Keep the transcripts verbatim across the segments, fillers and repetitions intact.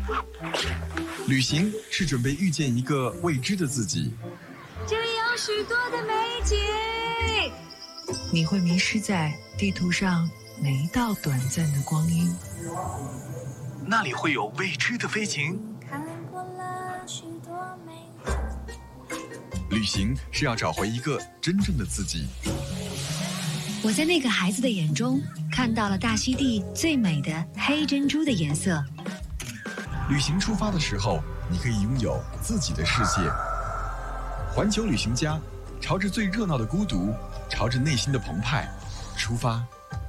旅行是准备遇见一个未知的自己， 这里有许多的美景， 你会迷失在地图上每一道短暂的光阴。 那里会有未知的飞行。 看过了许多美景。 旅行是要找回一个真正的自己。 我在那个孩子的眼中看到了大溪地最美的黑珍珠的颜色。 旅行出发的时候，你可以拥有自己的世界。环球旅行家，朝着最热闹的孤独，朝着内心的澎湃出发。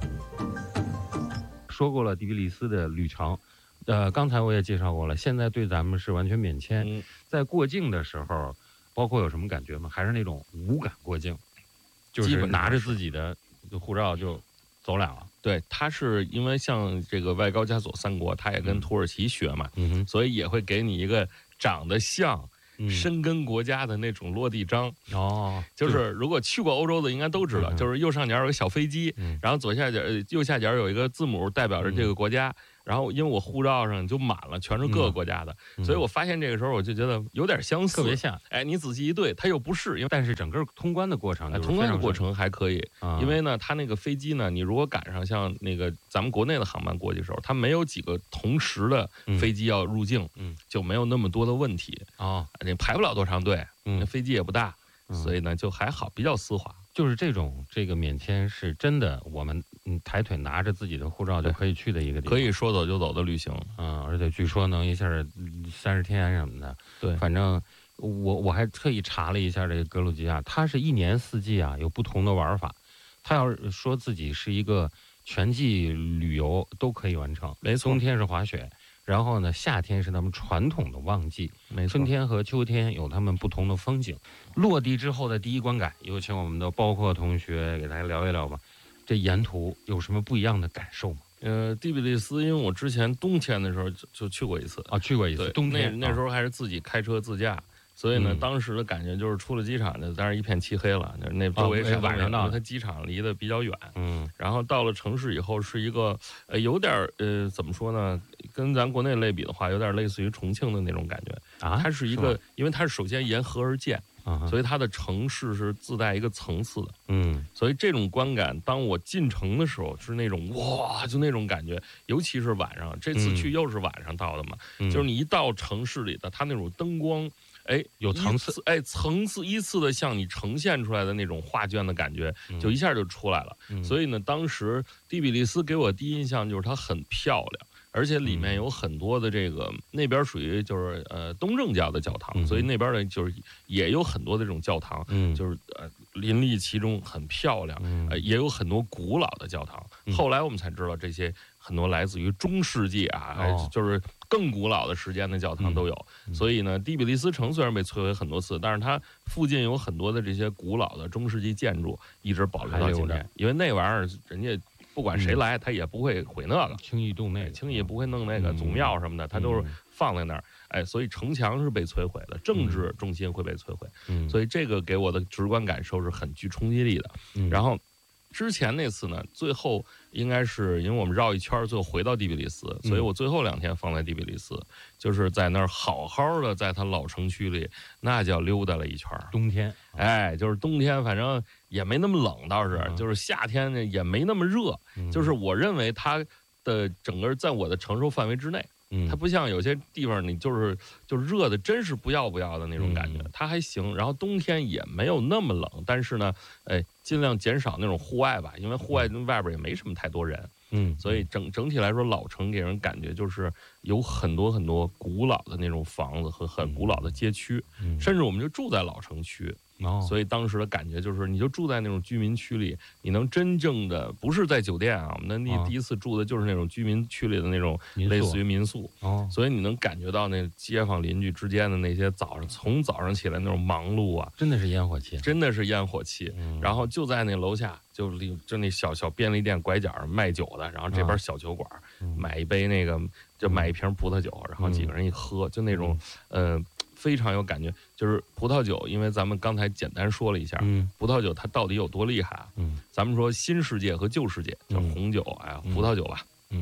说过了迪比利斯的旅程，呃，刚才我也介绍过了，现在对咱们是完全免签。嗯、在过境的时候，包括有什么感觉吗？还是那种无感过境，就是拿着自己的护照就走了了。 对，他是因为像这个外高加索三国，他也跟土耳其学嘛，嗯、所以也会给你一个长得像申根国家的那种落地章。哦，就是如果去过欧洲的应该都知道，嗯、就是右上角有个小飞机，嗯、然后左下角、右下角有一个字母代表着这个国家。嗯、然后因为我护照上就满了，全是各个国家的，嗯、所以我发现这个时候我就觉得有点相似， 特别像。 哎，你仔细一对，它又不是，因为但是整个通关的过程， 通关的过程还可以，嗯、因为呢，它那个飞机呢，你如果赶上像那个咱们国内的航班过去的时候，它没有几个同时的飞机要入境，嗯、就没有那么多的问题啊，哦、你排不了多长队，嗯、飞机也不大，嗯、所以呢就还好，比较丝滑。 就是这种这个免签是真的，我们嗯抬腿拿着自己的护照就可以去的一个地方， 可以说走就走的旅行， 嗯，而且据说能一下三十天什么的。 对， 反正我我还特意查了一下这个格鲁吉亚，它是一年四季啊有不同的玩法。他要是说自己是一个全季旅游都可以完成， 没错， 冬天是滑雪。然后呢，夏天是他们传统的旺季，春天和秋天有他们不同的风景。落地之后的第一观感，有请我们的包括同学给大家聊一聊吧。这沿途有什么不一样的感受吗？ 呃，第比利斯，因为我之前冬天的时候就就去过一次啊，去过一次。冬天那那时候还是自己开车自驾。所以呢，嗯、当时的感觉就是出了机场就当然一片漆黑了，那周围是晚上到， 它机场离得比较远，嗯，然后到了城市以后是一个呃有点呃怎么说呢，跟咱国内类比的话，有点类似于重庆的那种感觉啊，它是一个，因为它是首先沿河而建。啊、所以它的城市是自带一个层次的，嗯，所以这种观感，当我进城的时候是那种哇，就那种感觉，尤其是晚上，这次去又是晚上到的嘛，嗯、就是你一到城市里的，它那种灯光。哎， 有层次， 哎，层次依次的向你呈现出来的那种画卷的感觉，就一下就出来了。嗯、所以呢，当时第比利斯给我第一印象就是它很漂亮，而且里面有很多的这个、嗯、那边属于就是呃东正教的教堂，嗯、所以那边呢就是也有很多的这种教堂，嗯、就是呃林立其中，很漂亮，嗯、呃也有很多古老的教堂。嗯、后来我们才知道这些很多来自于中世纪啊，哦、就是更古老的时间的教堂都有。嗯、所以呢，第比利斯城虽然被摧毁很多次，但是它附近有很多的这些古老的中世纪建筑一直保留到今天，因为那玩意儿人家。不管谁来，他也不会毁那个， 轻易动那个， 轻易不会弄那个祖庙什么的，他都是放在那儿。哎，所以城墙是被摧毁的，政治中心会被摧毁。嗯，所以这个给我的直观感受是很具冲击力的。嗯，然后之前那次呢，最后应该是因为我们绕一圈，最后回到第比利斯，所以我最后两天放在第比利斯，就是在那儿好好的在它老城区里，那叫溜达了一圈。 冬天， 哎，就是冬天，反正也没那么冷，倒是，就是夏天呢也没那么热，就是我认为它的整个在我的承受范围之内。它不像有些地方你就是就热的真是不要不要的那种感觉，它还行。然后冬天也没有那么冷，但是呢，哎，尽量减少那种户外吧，因为户外外边也没什么太多人。嗯，所以整整体来说，老城给人感觉就是有很多很多古老的那种房子和很古老的街区，嗯、甚至我们就住在老城区。哦，所以当时的感觉就是，你就住在那种居民区里，你能真正的不是在酒店啊，我们那第一次住的就是那种居民区里的那种类似于民宿。哦，所以你能感觉到那街坊邻居之间的那些早上从早上起来那种忙碌啊， 真的是烟火气， 真的是烟火气。嗯、然后就在那楼下。就就那小小便利店拐角卖酒的，然后这边小酒馆、嗯、买一杯那个，就买一瓶葡萄酒，然后几个人一喝，就那种呃非常有感觉。就是葡萄酒，因为咱们刚才简单说了一下，嗯、葡萄酒它到底有多厉害啊？嗯、咱们说新世界和旧世界，叫红酒，哎呀，葡萄酒吧，嗯，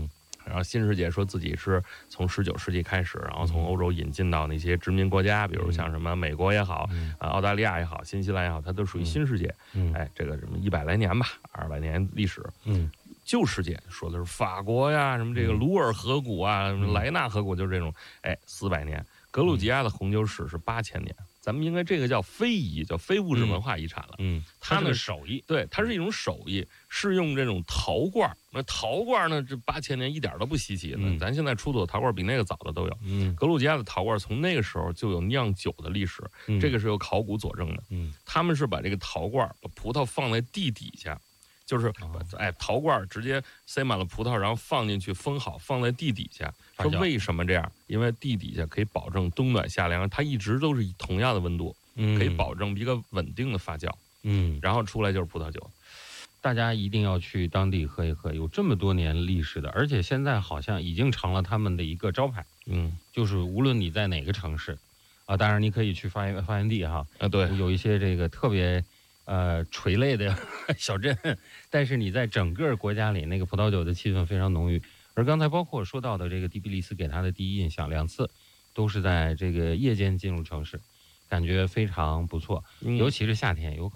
然后新世界说自己是从十九世纪开始，然后从欧洲引进到那些殖民国家，比如像什么美国也好，啊澳大利亚也好，新西兰也好，它都属于新世界。哎，这个什么一百来年吧，二百年历史。嗯。旧世界说的是法国呀，什么这个鲁尔河谷啊，什么莱纳河谷，就是这种，哎，四百年。格鲁吉亚的红酒史是八千年，咱们应该这个叫非遗，叫非物质文化遗产了。 嗯，它的手艺， 对，它是一种手艺，是用这种陶罐。那陶罐呢，这八千年一点都不稀奇的，嗯、咱现在出土的陶罐比那个早的都有。嗯，格鲁吉亚的陶罐从那个时候就有酿酒的历史，嗯、这个是有考古佐证的。嗯，他们是把这个陶罐把葡萄放在地底下。就是哎，陶罐直接塞满了葡萄，然后放进去封好，放在地底下。说为什么这样？因为地底下可以保证冬暖夏凉，它一直都是同样的温度，嗯、可以保证一个稳定的发酵。嗯，然后出来就是葡萄酒。 大家一定要去当地喝一喝，有这么多年历史的，而且现在好像已经成了他们的一个招牌。嗯，就是无论你在哪个城市，啊，当然你可以去发源发源地哈。 啊，对， 有一些这个特别。呃，垂类的小镇，但是你在整个国家里，那个葡萄酒的气氛非常浓郁。而刚才包括说到的这个迪比利斯给他的第一印象，两次都是在这个夜间进入城市，感觉非常不错，嗯、尤其是夏天有可能。